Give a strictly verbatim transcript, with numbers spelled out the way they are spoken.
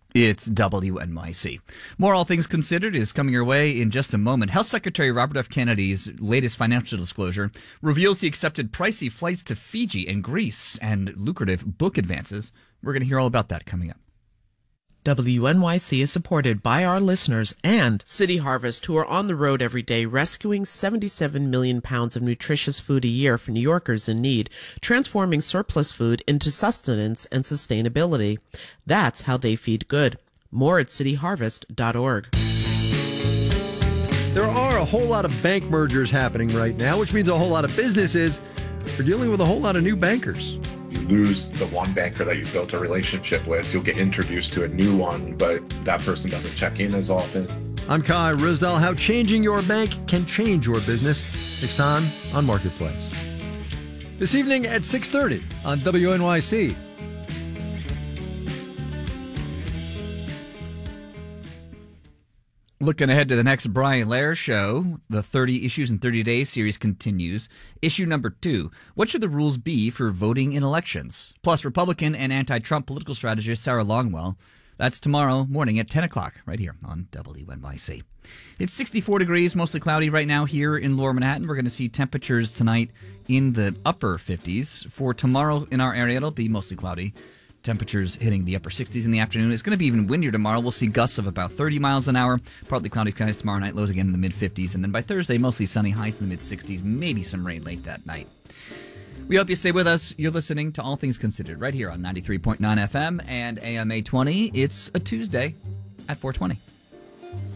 It's W N Y C. More All Things Considered is coming your way in just a moment. Health Secretary Robert F. Kennedy's latest financial disclosure reveals he accepted pricey flights to Fiji and Greece and lucrative book advances. We're going to hear all about that coming up. W N Y C is supported by our listeners and City Harvest, who are on the road every day rescuing seventy-seven million pounds of nutritious food a year for New Yorkers in need, transforming surplus food into sustenance and sustainability. That's how they feed good. More at city harvest dot org. There are a whole lot of bank mergers happening right now, which means a whole lot of businesses are dealing with a whole lot of new bankers. You lose the one banker that you've built a relationship with, you'll get introduced to a new one, but that person doesn't check in as often. I'm Kai Risdal. How changing your bank can change your business. Next time on Marketplace. This evening at six thirty on W N Y C. Looking ahead to the next Brian Lehrer show, the thirty Issues in thirty Days series continues. Issue number two, what should the rules be for voting in elections? Plus, Republican and anti-Trump political strategist Sarah Longwell. That's tomorrow morning at ten o'clock, right here on W N Y C. It's sixty-four degrees, mostly cloudy right now here in Lower Manhattan. We're going to see temperatures tonight in the upper fifties. For tomorrow in our area, it'll be mostly cloudy. Temperatures hitting the upper sixties in the afternoon. It's going to be even windier tomorrow. We'll see gusts of about thirty miles an hour. Partly cloudy skies tomorrow night. Lows again in the mid-fifties. And then by Thursday, mostly sunny, highs in the mid-sixties. Maybe some rain late that night. We hope you stay with us. You're listening to All Things Considered right here on ninety-three point nine F M and A M eight twenty. It's a Tuesday at four twenty.